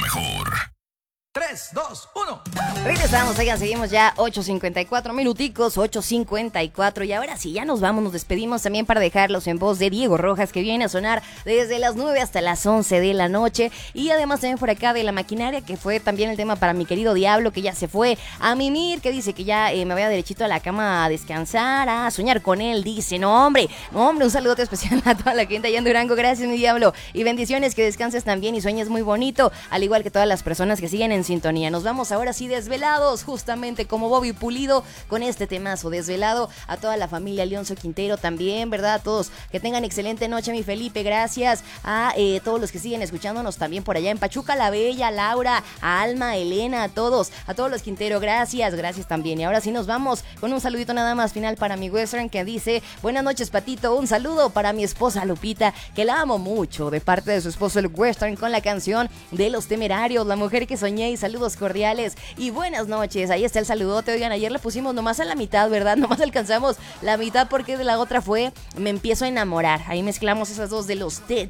mejor. 3, 2, 1. Regresamos, oigan, seguimos ya 8:54 minuticos, 8:54 y ahora sí, ya nos vamos, nos despedimos también para dejarlos en voz de Diego Rojas, que viene a sonar desde las 9 hasta las 11 de la noche, y además también por acá de La Maquinaria, que fue también el tema para mi querido Diablo, que ya se fue a mimir, que dice que ya me vaya derechito a la cama a descansar, a soñar con él, dice, no hombre, un saludote especial a toda la gente allá en Durango, gracias mi Diablo, y bendiciones, que descanses también y sueñes muy bonito, al igual que todas las personas que siguen en sintonía. Nos vamos ahora sí desvelados, justamente como Bobby Pulido, con este temazo desvelado. A toda la familia Leonzo Quintero también, ¿verdad? A todos que tengan excelente noche, mi Felipe, gracias. A todos los que siguen escuchándonos también por allá en Pachuca la Bella, Laura, a Alma, Elena, a todos los Quintero, gracias también. Y ahora sí nos vamos con un saludito nada más final para mi Western, que dice, buenas noches Patito, un saludo para mi esposa Lupita, que la amo mucho, de parte de su esposo el Western, con la canción de Los Temerarios, La Mujer que Soñé, y saludos cordiales y buenas noches. Ahí está el saludote. Oigan, ayer le pusimos nomás a la mitad, ¿verdad? Nomás alcanzamos la mitad porque de la otra fue Me Empiezo a Enamorar. Ahí mezclamos esas dos de los Dead